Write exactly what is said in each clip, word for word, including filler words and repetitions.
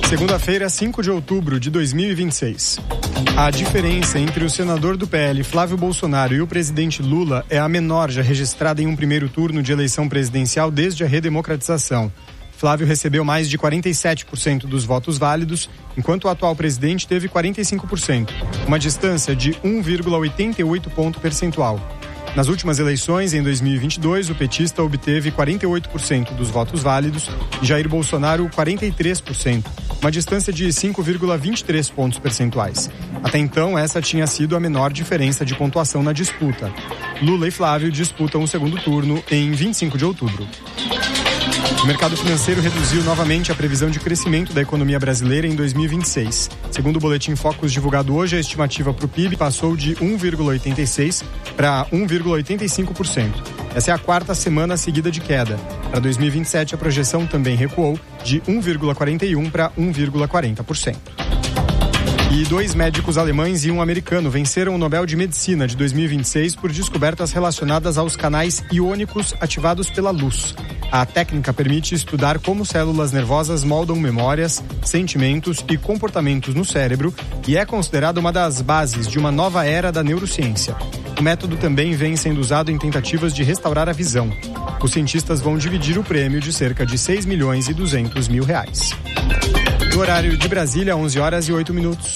Segunda-feira, cinco de outubro de dois mil e vinte e seis. A diferença entre o senador do P L, Flávio Bolsonaro, e o presidente Lula é a menor já registrada em um primeiro turno de eleição presidencial desde a redemocratização. Flávio recebeu mais de quarenta e sete por cento dos votos válidos, enquanto o atual presidente teve quarenta e cinco por cento, uma distância de um vírgula oitenta e oito ponto percentual. Nas últimas eleições, em dois mil e vinte e dois, o petista obteve quarenta e oito por cento dos votos válidos e Jair Bolsonaro quarenta e três por cento, uma distância de cinco vírgula vinte e três pontos percentuais. Até então, essa tinha sido a menor diferença de pontuação na disputa. Lula e Flávio disputam o segundo turno em vinte e cinco de outubro. O mercado financeiro reduziu novamente a previsão de crescimento da economia brasileira em dois mil e vinte e seis. Segundo o boletim Focus divulgado hoje, a estimativa para o P I B passou de um vírgula oitenta e seis por cento para um vírgula oitenta e cinco por cento. Essa é a quarta semana seguida de queda. Para dois mil e vinte e sete, a projeção também recuou de um vírgula quarenta e um por cento para um vírgula quarenta por cento. E dois médicos alemães e um americano venceram o Nobel de Medicina de dois mil e vinte e seis por descobertas relacionadas aos canais iônicos ativados pela luz. A técnica permite estudar como células nervosas moldam memórias, sentimentos e comportamentos no cérebro e é considerada uma das bases de uma nova era da neurociência. O método também vem sendo usado em tentativas de restaurar a visão. Os cientistas vão dividir o prêmio de cerca de seis milhões e duzentos mil reais. No horário de Brasília, onze horas e oito minutos.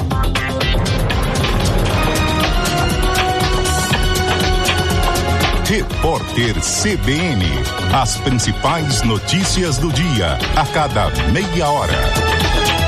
Repórter C B N. As principais notícias do dia, a cada meia hora.